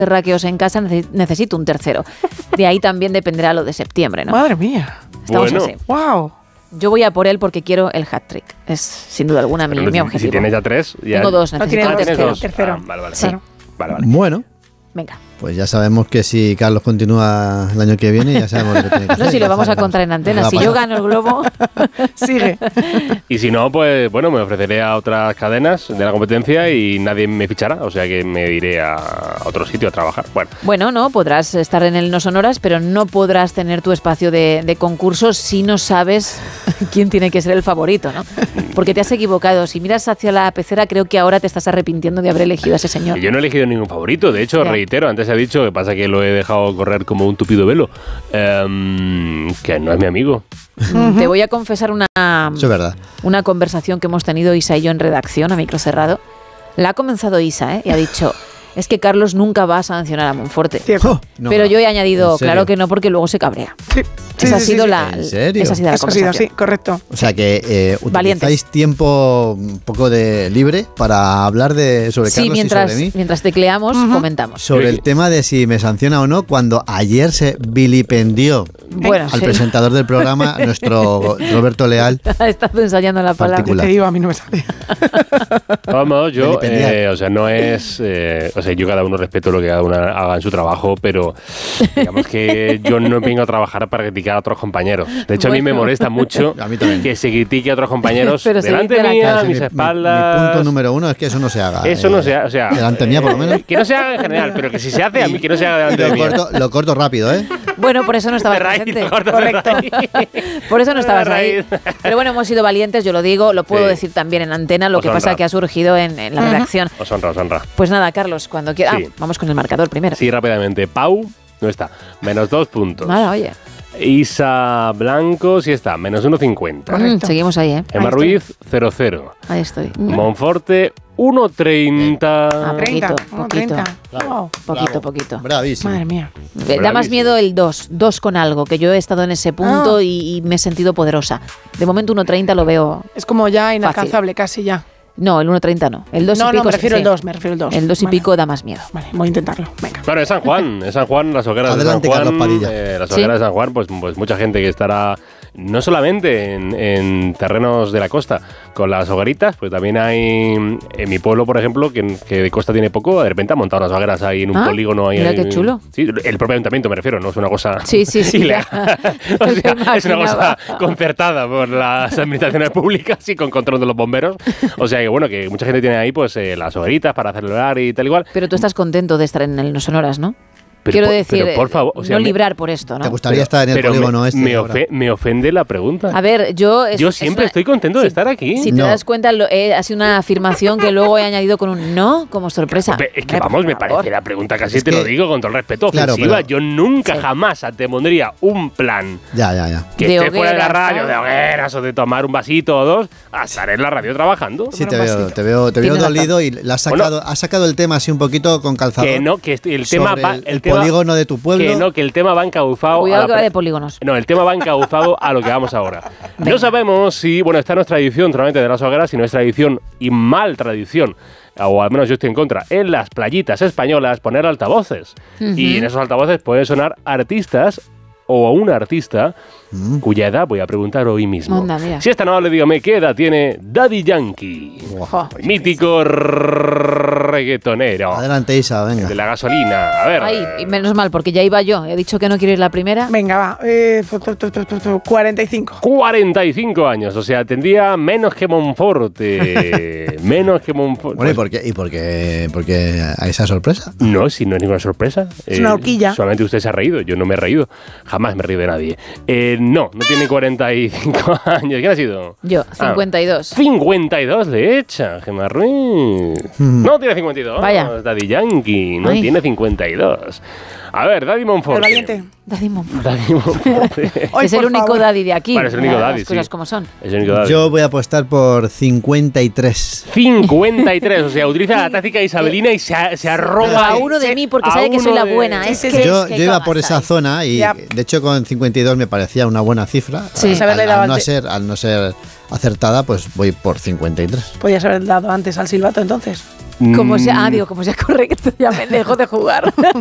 terráqueos en casa, necesito un tercero. De ahí también dependerá lo de septiembre, ¿no? Madre mía. Estamos así. Wow. Yo voy a por él porque quiero el hat-trick. Es sin duda alguna mi objetivo. Si tienes ya 3, ya... Tengo 2, necesito el tercero. Vale. Sí. Vale. Bueno. Venga. Pues ya sabemos que si Carlos continúa el año que viene, ya sabemos lo que tiene que hacer. No, si lo vamos a contar en antena. Si yo gano el globo... Sigue. Y si no, pues bueno, me ofreceré a otras cadenas de la competencia y nadie me fichará. O sea que me iré a otro sitio a trabajar. Bueno, no, podrás estar en el No Sonoras, pero no podrás tener tu espacio de concurso si no sabes quién tiene que ser el favorito, ¿no? Porque te has equivocado. Si miras hacia la pecera, creo que ahora te estás arrepintiendo de haber elegido a ese señor. Yo no he elegido ningún favorito. De hecho, reitero, antes he dicho, que pasa que lo he dejado correr como un tupido velo, que no es mi amigo. Te voy a confesar Eso es verdad. una conversación que hemos tenido Isa y yo en redacción a micro cerrado. La ha comenzado Isa, y ha dicho... Es que Carlos nunca va a sancionar a Monforte. No, pero yo he añadido, claro que no, porque luego se cabrea. Sí. Esa ha sido la ¿En serio? Esa ha sido la conversación. Sí, correcto. O sea que utilizáis tiempo un poco de libre para hablar sobre Carlos y sobre mí. Mientras tecleamos, comentamos. Sobre el tema de si me sanciona o no, cuando ayer se vilipendió al presentador del programa, nuestro Roberto Leal. Estás ensayando la palabra. Te digo, a mí no me sale. Vamos, yo, o sea, no es... o sea, yo cada uno respeto lo que cada uno haga en su trabajo, pero digamos que yo no vengo a trabajar para criticar a otros compañeros. De hecho, a mí me molesta mucho que se critique a otros compañeros delante mía, a mis espaldas. Mi punto número 1 es que eso no se haga. Eso no se haga, o sea... Delante mía, por lo menos. Que no se haga en general, pero que si se hace, a mí que no se haga delante de mí. Lo corto rápido, ¿eh? Bueno, por eso no estabas presente. Correcto. Por eso no estabas ahí. Pero bueno, hemos sido valientes, yo lo digo, lo puedo decir también en antena, lo que pasa que ha surgido en la redacción. Os honra. Pues nada, Carlos, cuando quieras... Sí. Vamos con el marcador primero. Sí, rápidamente. Pau, no está. -2 puntos. Nada, oye. Isa Blanco, sí está. -1,50. Seguimos ahí, Emma Ruiz, 0,0. Ahí estoy. Monforte, 1,30. Poquito. Bravísimo. Madre mía. Da más miedo el 2 con algo, que yo he estado en ese punto y me he sentido poderosa. De momento 1,30 lo veo. Es como ya inalcanzable, casi ya. No, el 1,30 no. El 2 y pico. No, me refiero al 2, El 2 y pico da más miedo. Vale, voy a intentarlo. Venga. Bueno, es San Juan, las hogueras Adelante, de San Juan. Carlos Padilla. Las hogueras de San Juan, pues mucha gente que estará no solamente en terrenos de la costa con las hogueritas, pues también hay en mi pueblo, por ejemplo, que de costa tiene poco, de repente han montado unas hogueras ahí en un polígono. Mira qué chulo. Sí, el propio ayuntamiento me refiero, no es una cosa sí. ilegal. O sea, es una cosa concertada por las administraciones públicas y con control de los bomberos. O sea que bueno, que mucha gente tiene ahí pues las hogueritas para celebrar y tal igual. Pero tú estás contento de estar en el No Sonoras, ¿no? Quiero decir, por favor, o sea, no librar por esto, ¿no? ¿Te gustaría estar en el polígono me ofende la pregunta. A ver, yo siempre estoy contento de estar aquí. Si te das cuenta, ha sido una afirmación que luego he añadido con un no como sorpresa. Es que vamos, me parece la pregunta casi te lo digo con todo el respeto ofensiva. Claro, yo nunca jamás te pondría un plan que de esté fuera de la radio, de hogueras o de tomar un vasito o dos, a estar en la radio trabajando. Sí, te veo dolido y has sacado el tema así un poquito con calzador. Que no, que el tema va... El polígono de tu pueblo. Que el tema va encauzado. Cuidado que va de polígonos. No, el tema va encauzado a lo que vamos ahora. No sabemos si, esta no es tradición solamente de las hogueras, sino es tradición y mal tradición, o al menos yo estoy en contra, en las playitas españolas poner altavoces. Y en esos altavoces pueden sonar artistas o a un artista cuya edad voy a preguntar hoy mismo. Si esta no le dígame qué edad tiene Daddy Yankee, mítico reggaetonero. Adelante, Isa, venga. De la gasolina, a ver. Ay, menos mal, porque ya iba yo. He dicho que no quiero ir la primera. Venga, va. 45. 45 años, o sea, tendría menos que Monforte. Bueno, ¿y por qué a esa sorpresa? No, si no es ninguna sorpresa. Es una horquilla. Solamente usted se ha reído, yo no me he reído. Jamás me he reído de nadie. No tiene 45 años. ¿Quién ha sido? Yo, 52. 52 le echa, Gemma Ruiz. No tiene 52. Vaya. Daddy Yankee, no tiene 52. A ver, Daddy Monforte. El valiente. Daddy Monforte. Daddy Monforte. Es el único Daddy de aquí. Vale, es el único Daddy, las cosas como son. Es el único Daddy. Yo voy a apostar por 53. 53, o sea, utiliza la táctica isabelina y se arroba a uno de mí porque sabe que soy la buena. Yo iba por esa zona y de hecho con 52 me parecía una buena cifra. Sí. Al no ser acertada, pues voy por 53. Podías haber dado antes al silbato entonces. Como sea correcto, ya me dejo de jugar.